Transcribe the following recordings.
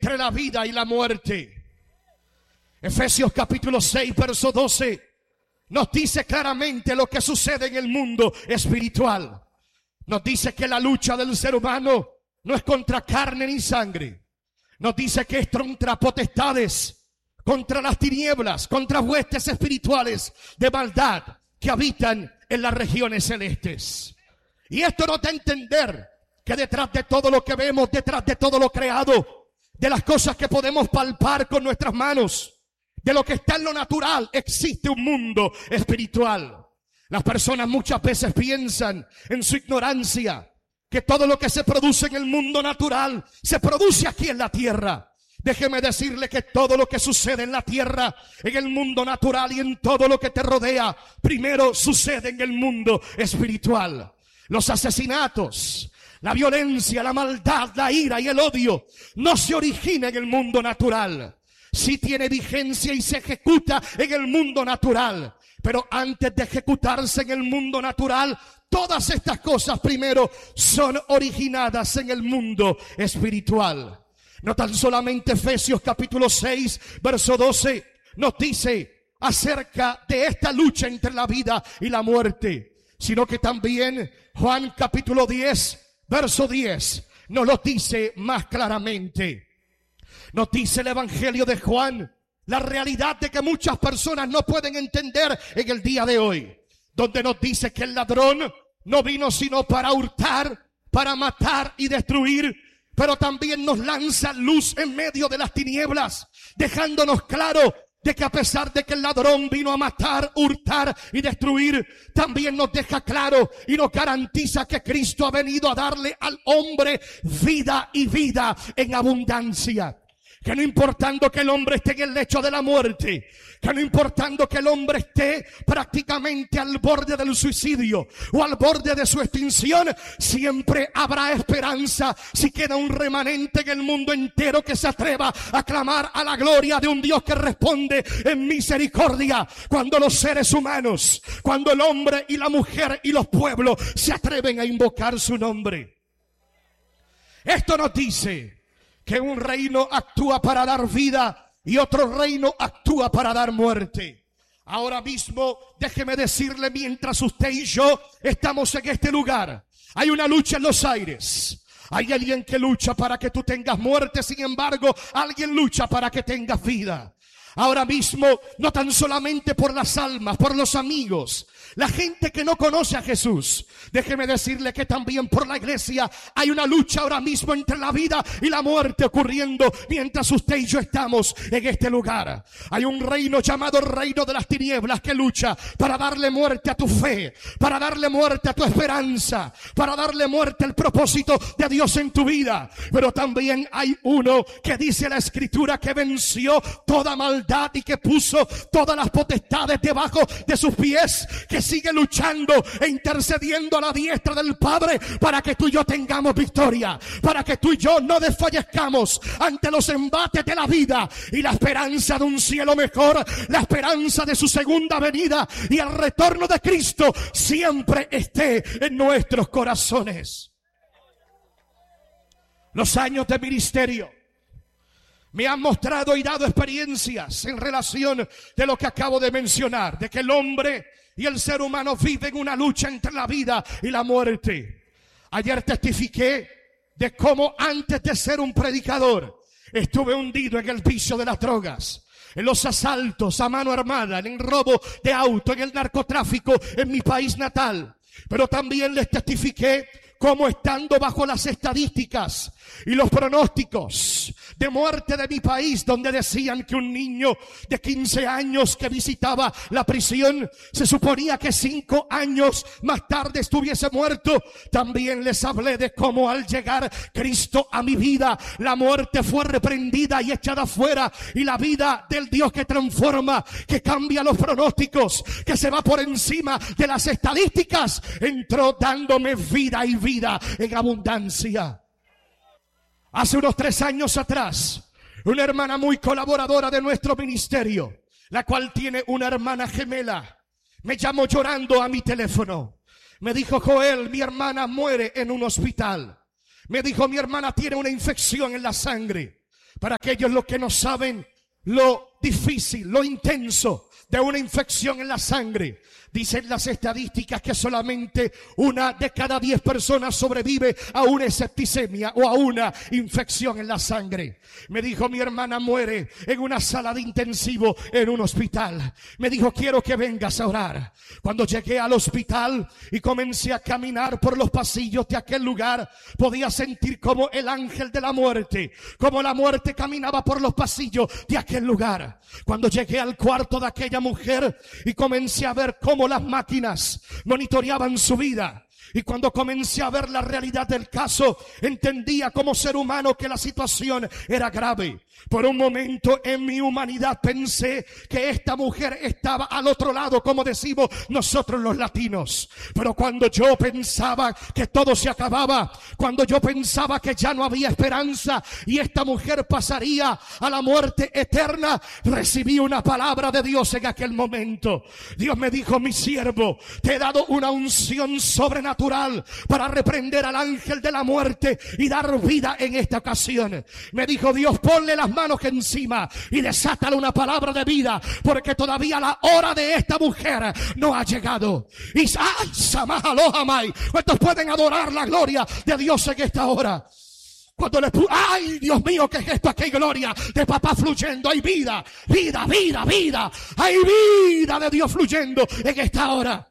entre la vida y la muerte. Efesios capítulo 6, verso 12, nos dice claramente lo que sucede en el mundo espiritual. Nos dice que la lucha del ser humano no es contra carne ni sangre. Nos dice que es contra potestades, contra las tinieblas, contra huestes espirituales de maldad que habitan en las regiones celestes. Y esto nos da a entender que detrás de todo lo que vemos, detrás de todo lo creado, de las cosas que podemos palpar con nuestras manos, de lo que está en lo natural, existe un mundo espiritual. Las personas muchas veces piensan en su ignorancia que todo lo que se produce en el mundo natural se produce aquí en la tierra. Déjeme decirle que todo lo que sucede en la tierra, en el mundo natural y en todo lo que te rodea, primero sucede en el mundo espiritual. Los asesinatos, la violencia, la maldad, la ira y el odio no se origina en el mundo natural. Sí tiene vigencia y se ejecuta en el mundo natural. Pero antes de ejecutarse en el mundo natural, todas estas cosas primero son originadas en el mundo espiritual. No tan solamente Efesios capítulo 6, verso 12, nos dice acerca de esta lucha entre la vida y la muerte, sino que también Juan capítulo 10, verso 10, nos lo dice más claramente. Nos dice el Evangelio de Juan la realidad de que muchas personas no pueden entender en el día de hoy, donde nos dice que el ladrón no vino sino para hurtar, para matar y destruir, pero también nos lanza luz en medio de las tinieblas, dejándonos claro de que a pesar de que el ladrón vino a matar, hurtar y destruir, también nos deja claro y nos garantiza que Cristo ha venido a darle al hombre vida y vida en abundancia. Que no importando que el hombre esté en el lecho de la muerte, que no importando que el hombre esté prácticamente al borde del suicidio o al borde de su extinción, siempre habrá esperanza si queda un remanente en el mundo entero que se atreva a clamar a la gloria de un Dios que responde en misericordia. Cuando los seres humanos, cuando el hombre y la mujer y los pueblos se atreven a invocar su nombre. Esto nos dice que un reino actúa para dar vida y otro reino actúa para dar muerte. Ahora mismo, déjeme decirle, mientras usted y yo estamos en este lugar, hay una lucha en los aires. Hay alguien que lucha para que tú tengas muerte, sin embargo, alguien lucha para que tengas vida. Ahora mismo, no tan solamente por las almas, por los amigos, la gente que no conoce a Jesús. Déjeme decirle que también por la iglesia hay una lucha ahora mismo entre la vida y la muerte ocurriendo mientras usted y yo estamos en este lugar. Hay un reino llamado reino de las tinieblas que lucha para darle muerte a tu fe, para darle muerte a tu esperanza, para darle muerte al propósito de Dios en tu vida. Pero también hay uno que dice la Escritura que venció toda maldad y que puso todas las potestades debajo de sus pies, que sigue luchando e intercediendo a la diestra del Padre para que tú y yo tengamos victoria, para que tú y yo no desfallezcamos ante los embates de la vida, y la esperanza de un cielo mejor, la esperanza de su segunda venida y el retorno de Cristo siempre esté en nuestros corazones. Los años de ministerio me han mostrado y dado experiencias en relación de lo que acabo de mencionar, de que el hombre y el ser humano viven una lucha entre la vida y la muerte. Ayer testifiqué de cómo antes de ser un predicador estuve hundido en el vicio de las drogas, en los asaltos a mano armada, en el robo de auto, en el narcotráfico en mi país natal. Pero también les testifiqué cómo, estando bajo las estadísticas y los pronósticos de muerte de mi país, donde decían que un niño de 15 años que visitaba la prisión se suponía que 5 años más tarde estuviese muerto, también les hablé de cómo al llegar Cristo a mi vida, la muerte fue reprendida y echada fuera, y la vida del Dios que transforma, que cambia los pronósticos, que se va por encima de las estadísticas, entró dándome vida y vida en abundancia. Hace unos 3 años atrás, una hermana muy colaboradora de nuestro ministerio, la cual tiene una hermana gemela, me llamó llorando a mi teléfono. Me dijo: Joel, mi hermana muere en un hospital. Me dijo: mi hermana tiene una infección en la sangre. Para aquellos los que no saben lo difícil, lo intenso de una infección en la sangre, dicen las estadísticas que solamente 1 de cada 10 personas sobrevive a una septicemia o a una infección en la sangre. Me dijo, mi hermana muere en una sala de intensivo en un hospital. Me dijo, quiero que vengas a orar. Cuando llegué al hospital y comencé a caminar por los pasillos de aquel lugar, podía sentir como el ángel de la muerte, como la muerte caminaba por los pasillos de aquel lugar. Cuando llegué al cuarto de aquella mujer y comencé a ver cómo las máquinas monitoreaban su vida, y cuando comencé a ver la realidad del caso, entendía como ser humano que la situación era grave. Por un momento en mi humanidad pensé que esta mujer estaba al otro lado, como decimos nosotros los latinos. Pero cuando yo pensaba que todo se acababa, cuando yo pensaba que ya no había esperanza y esta mujer pasaría a la muerte eterna, recibí una palabra de Dios en aquel momento. Dios me dijo, mi siervo, te he dado una unción sobrenatural para reprender al ángel de la muerte y dar vida en esta ocasión. Me dijo Dios, ponle las manos encima y desátale una palabra de vida, porque todavía la hora de esta mujer no ha llegado. Y ¡ay, Samahalohomai! ¿Cuántos pueden adorar la gloria de Dios en esta hora? Cuando le ¡ay, Dios mío! ¿Qué es esto? Aquí hay gloria de papá fluyendo. Hay vida, vida, vida, vida. Hay vida de Dios fluyendo en esta hora.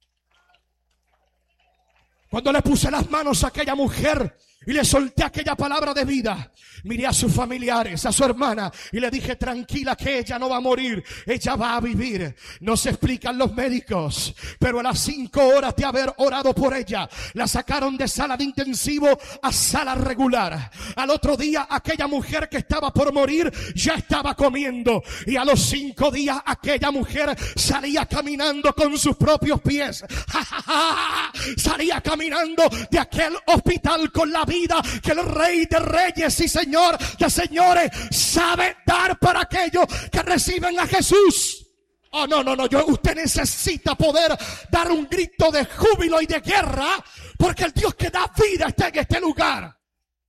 Cuando le puse las manos a aquella mujer y le solté aquella palabra de vida, miré a sus familiares, a su hermana, y le dije, tranquila, que ella no va a morir, ella va a vivir. No se explican los médicos, pero a las 5 horas de haber orado por ella, la sacaron de sala de intensivo a sala regular. Al otro día, aquella mujer que estaba por morir ya estaba comiendo, y a los 5 días aquella mujer salía caminando con sus propios pies. Salía caminando de aquel hospital con la vida que el Rey de Reyes y Señor de Señores sabe dar para aquellos que reciben a Jesús. Oh, no, usted necesita poder dar un grito de júbilo y de guerra, porque el Dios que da vida está en este lugar.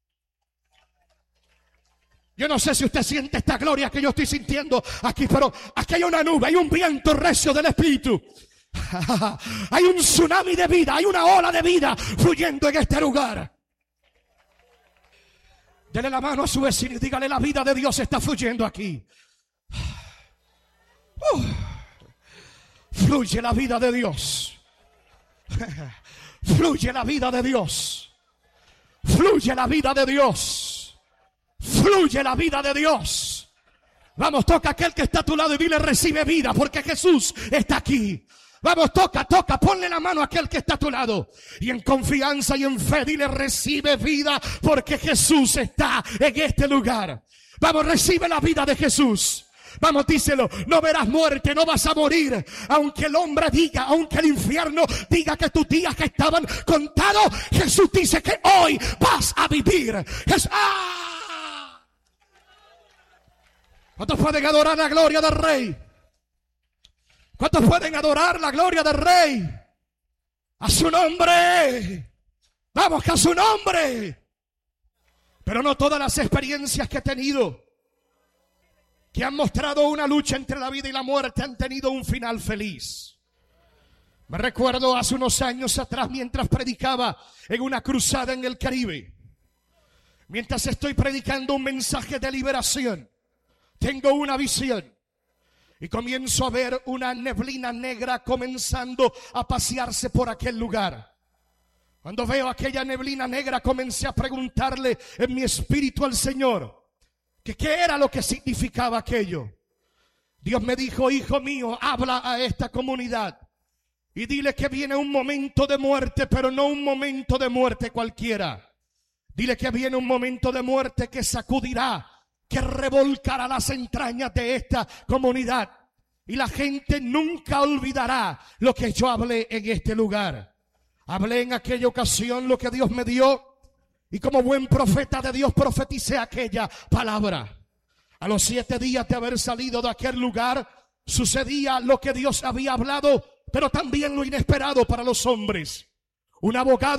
Yo no sé si usted siente esta gloria que yo estoy sintiendo aquí, pero aquí hay una nube, hay un viento recio del Espíritu. Hay un tsunami de vida, hay una ola de vida fluyendo en este lugar. Dele la mano a su vecino y dígale, la vida de Dios está fluyendo aquí. Fluye la vida de Dios. Fluye la vida de Dios. Fluye la vida de Dios. Fluye la vida de Dios. Vamos, toca a aquel que está a tu lado y dile, recibe vida, porque Jesús está aquí. Vamos, toca, ponle la mano a aquel que está a tu lado. Y en confianza y en fe dile, recibe vida, porque Jesús está en este lugar. Vamos, recibe la vida de Jesús. Vamos, díselo, no verás muerte, no vas a morir. Aunque el hombre diga, aunque el infierno diga que tus días que estaban contados, Jesús dice que hoy vas a vivir. ¿Cuántos pueden adorar la gloria del Rey? ¿Cuántos pueden adorar la gloria del Rey? A su nombre. Vamos, que a su nombre. Pero no todas las experiencias que he tenido, que han mostrado una lucha entre la vida y la muerte, han tenido un final feliz. Me recuerdo hace unos años atrás, mientras predicaba en una cruzada en el Caribe. Mientras estoy predicando un mensaje de liberación, tengo una visión. Y comienzo a ver una neblina negra comenzando a pasearse por aquel lugar. Cuando veo aquella neblina negra, comencé a preguntarle en mi espíritu al Señor que qué era lo que significaba aquello. Dios me dijo, hijo mío, habla a esta comunidad y dile que viene un momento de muerte, pero no un momento de muerte cualquiera. Dile que viene un momento de muerte que sacudirá, que revolcará las entrañas de esta comunidad. Y la gente nunca olvidará lo que yo hablé en este lugar. Hablé en aquella ocasión lo que Dios me dio. Y como buen profeta de Dios profeticé aquella palabra. A los 7 días de haber salido de aquel lugar, sucedía lo que Dios había hablado, pero también lo inesperado para los hombres. Un abogado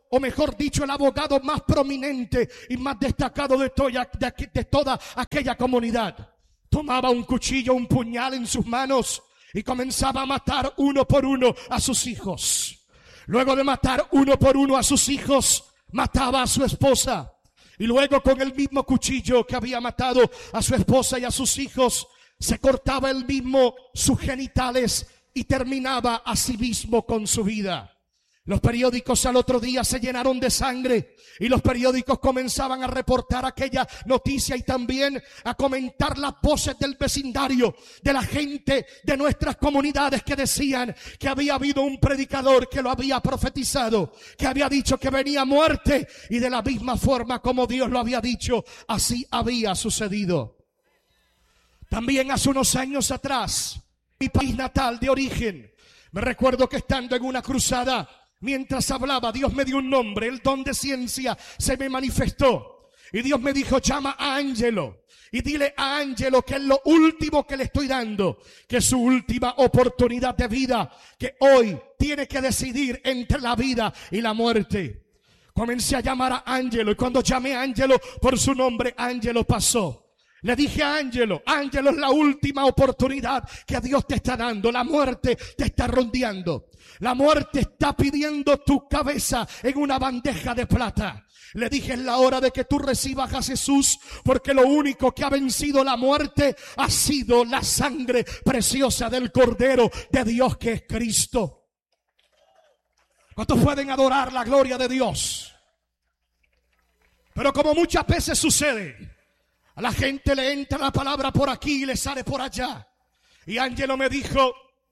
o mejor dicho, el abogado más prominente y más destacado de toda aquella comunidad, tomaba un cuchillo, un puñal en sus manos y comenzaba a matar uno por uno a sus hijos. Luego de matar uno por uno a sus hijos, mataba a su esposa. Y luego con el mismo cuchillo que había matado a su esposa y a sus hijos, se cortaba él mismo sus genitales y terminaba a sí mismo con su vida. Los periódicos al otro día se llenaron de sangre y los periódicos comenzaban a reportar aquella noticia y también a comentar las voces del vecindario, de la gente de nuestras comunidades que decían que había habido un predicador que lo había profetizado, que había dicho que venía muerte, y de la misma forma como Dios lo había dicho, así había sucedido. También hace unos años atrás, mi país natal de origen, me recuerdo que estando en una cruzada, mientras hablaba, Dios me dio un nombre, el don de ciencia se me manifestó. Y Dios me dijo, llama a Ángelo y dile a Ángelo que es lo último que le estoy dando, que es su última oportunidad de vida, que hoy tiene que decidir entre la vida y la muerte. Comencé a llamar a Ángelo y cuando llamé a Ángelo por su nombre, Ángelo pasó. Le dije a Ángelo, Ángelo, es la última oportunidad que Dios te está dando. La muerte te está rondeando. La muerte está pidiendo tu cabeza en una bandeja de plata. Le dije, es la hora de que tú recibas a Jesús, porque lo único que ha vencido la muerte ha sido la sangre preciosa del Cordero de Dios, que es Cristo. ¿Cuántos pueden adorar la gloria de Dios? Pero como muchas veces sucede, a la gente le entra la palabra por aquí y le sale por allá. Y Ángelo me dijo,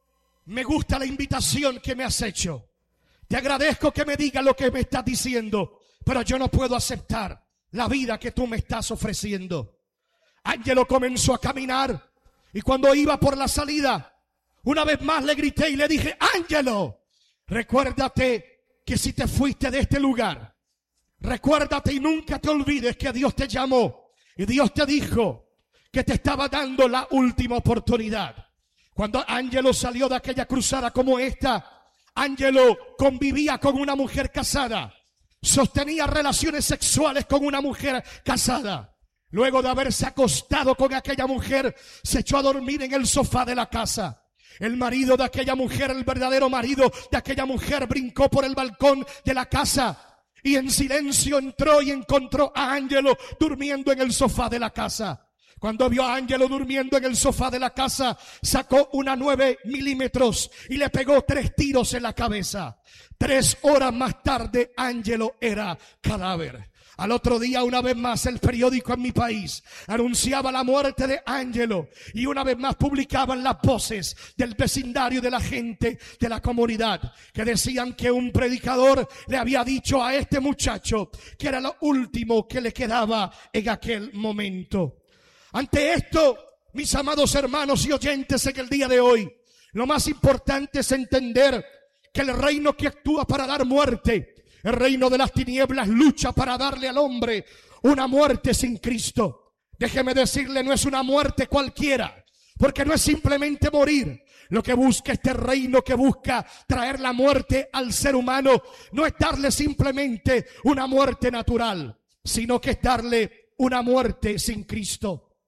me gusta la invitación que me has hecho. Te agradezco que me digas lo que me estás diciendo, pero yo no puedo aceptar la vida que tú me estás ofreciendo. Ángelo comenzó a caminar y cuando iba por la salida, una vez más le grité y le dije, Ángelo, recuérdate que si te fuiste de este lugar, recuérdate y nunca te olvides que Dios te llamó. Y Dios te dijo que te estaba dando la última oportunidad. Cuando Ángelo salió de aquella cruzada como esta, Ángelo convivía con una mujer casada. Sostenía relaciones sexuales con una mujer casada. Luego de haberse acostado con aquella mujer, se echó a dormir en el sofá de la casa. El marido de aquella mujer, el verdadero marido de aquella mujer, brincó por el balcón de la casa. Y en silencio entró y encontró a Ángelo durmiendo en el sofá de la casa. Cuando vio a Ángelo durmiendo en el sofá de la casa, sacó una 9 milímetros y le pegó 3 tiros en la cabeza. 3 horas más tarde, Ángelo era cadáver. Al otro día, una vez más, el periódico en mi país anunciaba la muerte de Ángelo y una vez más publicaban las voces del vecindario, de la gente de la comunidad, que decían que un predicador le había dicho a este muchacho que era lo último que le quedaba en aquel momento. Ante esto, mis amados hermanos y oyentes, en el día de hoy, lo más importante es entender que el reino que actúa para dar muerte, el reino de las tinieblas, lucha para darle al hombre una muerte sin Cristo. Déjeme decirle, no es una muerte cualquiera, porque no es simplemente morir. Lo que busca este reino, que busca traer la muerte al ser humano, no es darle simplemente una muerte natural, sino que es darle una muerte sin Cristo.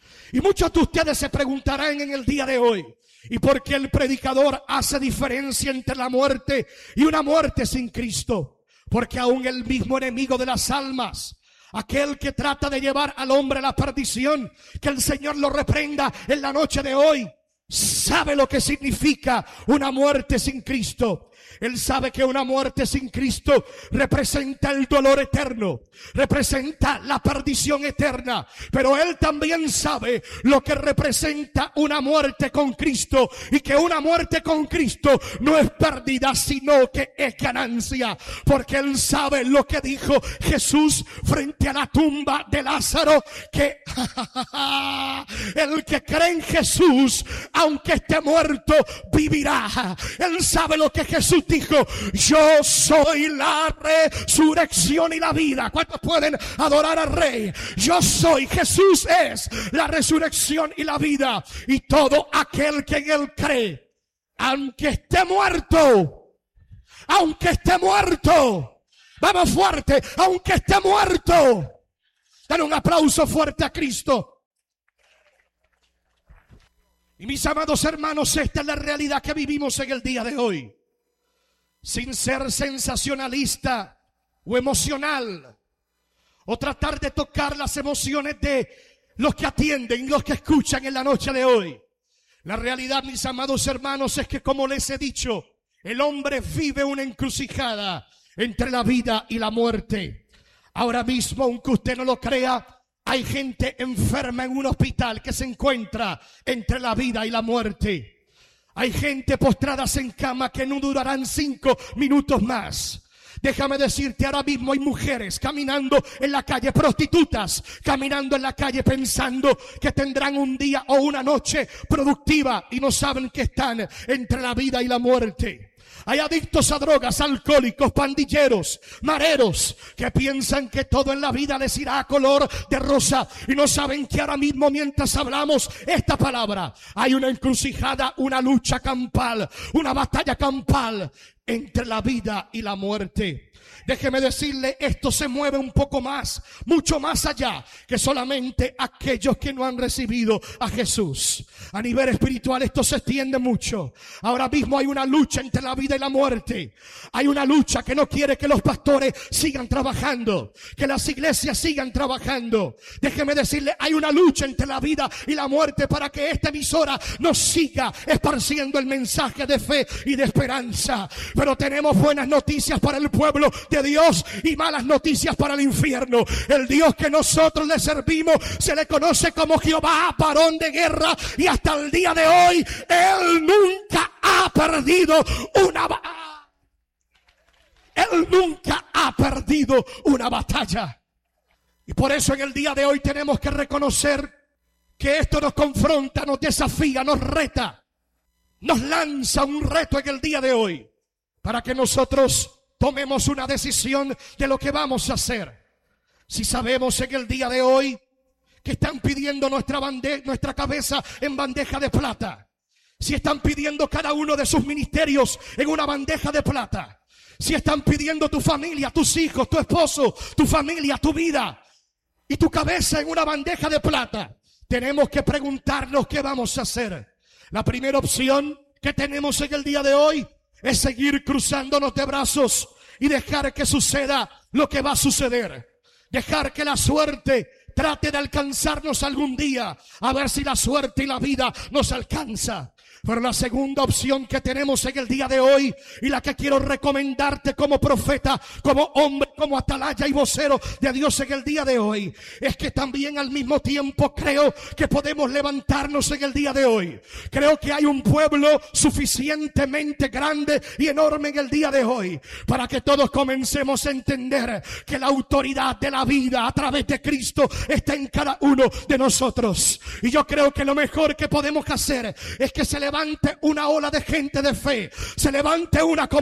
Y muchos de ustedes se preguntarán en el día de hoy, ¿y por qué el predicador hace diferencia entre la muerte y una muerte sin Cristo? Porque aún el mismo enemigo de las almas, aquel que trata de llevar al hombre a la perdición, que el Señor lo reprenda en la noche de hoy, sabe lo que significa una muerte sin Cristo. Él sabe que una muerte sin Cristo representa el dolor eterno, representa la perdición eterna. Pero él también sabe lo que representa una muerte con Cristo, y que una muerte con Cristo no es pérdida, sino que es ganancia. Porque él sabe lo que dijo Jesús frente a la tumba de Lázaro, que el que cree en Jesús, aunque esté muerto, vivirá. Él sabe lo que Jesús dijo: yo soy la resurrección y la vida. ¿Cuántos pueden adorar al Rey? Yo soy, Jesús es la resurrección y la vida, y todo aquel que en él cree, aunque esté muerto, Vamos fuerte, aunque esté muerto. Dale un aplauso fuerte a Cristo. Y mis amados hermanos, esta es la realidad que vivimos en el día de hoy. Sin ser sensacionalista o emocional, o tratar de tocar las emociones de los que atienden, los que escuchan en la noche de hoy. La realidad, mis amados hermanos, es que, como les he dicho, el hombre vive una encrucijada entre la vida y la muerte. Ahora mismo, aunque usted no lo crea, hay gente enferma en un hospital que se encuentra entre la vida y la muerte. Hay gente postradas en cama que no durarán 5 minutos más. Déjame decirte, ahora mismo hay mujeres caminando en la calle, prostitutas caminando en la calle pensando que tendrán un día o una noche productiva y no saben que están entre la vida y la muerte. Hay adictos a drogas, alcohólicos, pandilleros, mareros, que piensan que todo en la vida les irá a color de rosa y no saben que ahora mismo, mientras hablamos esta palabra, hay una encrucijada, una lucha campal, una batalla campal entre la vida y la muerte. Déjeme decirle, esto se mueve un poco más, mucho más allá que solamente aquellos que no han recibido a Jesús. A nivel espiritual esto se extiende mucho. Ahora mismo hay una lucha entre la vida y la muerte. Hay una lucha que no quiere que los pastores sigan trabajando, que las iglesias sigan trabajando. Déjeme decirle, hay una lucha entre la vida y la muerte para que esta emisora nos siga esparciendo el mensaje de fe y de esperanza. Pero tenemos buenas noticias para el pueblo de Dios y malas noticias para el infierno. El Dios que nosotros le servimos se le conoce como Jehová, varón de guerra, y hasta el día de hoy Él nunca ha perdido una batalla. Y por eso en el día de hoy tenemos que reconocer que esto nos confronta, nos desafía, nos reta, nos lanza un reto en el día de hoy para que nosotros tomemos una decisión de lo que vamos a hacer. Si sabemos en el día de hoy que están pidiendo nuestra cabeza en bandeja de plata, si están pidiendo cada uno de sus ministerios en una bandeja de plata, si están pidiendo tu familia, tus hijos, tu esposo, tu familia, tu vida y tu cabeza en una bandeja de plata, tenemos que preguntarnos qué vamos a hacer. La primera opción que tenemos en el día de hoy es seguir cruzándonos de brazos y dejar que suceda lo que va a suceder. Dejar que la suerte trate de alcanzarnos algún día, a ver si la suerte y la vida nos alcanza. Pero la segunda opción que tenemos en el día de hoy, y la que quiero recomendarte como profeta, como hombre, como atalaya y vocero de Dios en el día de hoy, es que también al mismo tiempo creo que podemos levantarnos en el día de hoy. Creo que hay un pueblo suficientemente grande y enorme en el día de hoy para que todos comencemos a entender que la autoridad de la vida a través de Cristo está en cada uno de nosotros. Y yo creo que lo mejor que podemos hacer es que se levante una ola de gente de fe, se levante una